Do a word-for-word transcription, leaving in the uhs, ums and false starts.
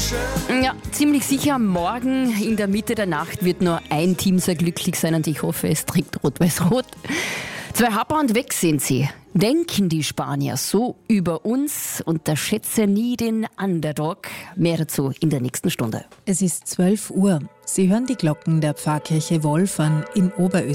Ja, ziemlich sicher morgen in der Mitte der Nacht wird nur ein Team sehr glücklich sein und ich hoffe, es trägt Rot-Weiß-Rot. Zwei Haarbrand weg sind sie. Denken die Spanier so über uns? Unterschätze nie den Underdog. Mehr dazu in der nächsten Stunde. Es ist zwölf Uhr. Sie hören die Glocken der Pfarrkirche Wolfern in Oberösterreich.